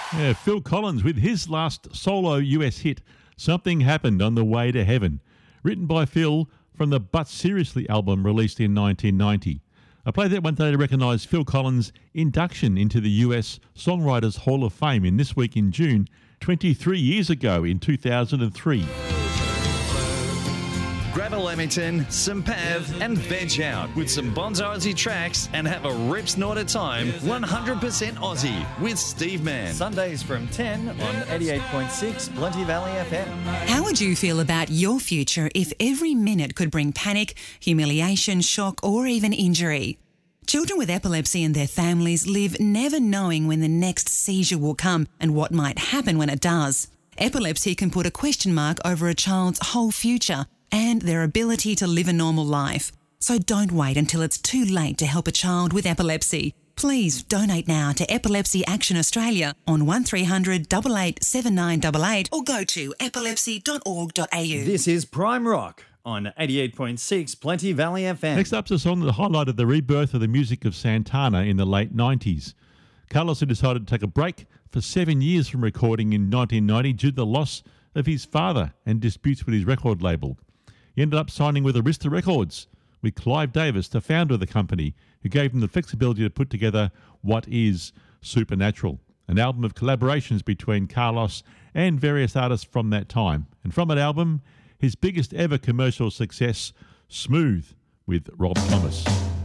Yeah, Phil Collins with his last solo US hit, Something Happened on the Way to Heaven, written by Phil from the But Seriously album released in 1990. I played that one day to recognise Phil Collins' induction into the US Songwriters Hall of Fame in This Week in June, 23 years ago in 2003. Grab a Lamington, some Pav, and veg out with some Bonzo Aussie tracks and have a rip snort at time. 100% Aussie with Steve Mann. Sundays from 10 on 88.6 Plenty Valley FM. How would you feel about your future if every minute could bring panic, humiliation, shock, or even injury? Children with epilepsy and their families live never knowing when the next seizure will come and what might happen when it does. Epilepsy can put a question mark over a child's whole future and their ability to live a normal life. So don't wait until it's too late to help a child with epilepsy. Please donate now to Epilepsy Action Australia on 1300 88 7988 or go to epilepsy.org.au. This is Prime Rock on 88.6 Plenty Valley FM. Next up's a song that highlighted the rebirth of the music of Santana in the late 90s. Carlos had decided to take a break for 7 years from recording in 1990 due to the loss of his father and disputes with his record label. He ended up signing with Arista Records with Clive Davis, the founder of the company, who gave him the flexibility to put together what is Supernatural, an album of collaborations between Carlos and various artists from that time. And from that album, his biggest ever commercial success, Smooth, with Rob Thomas.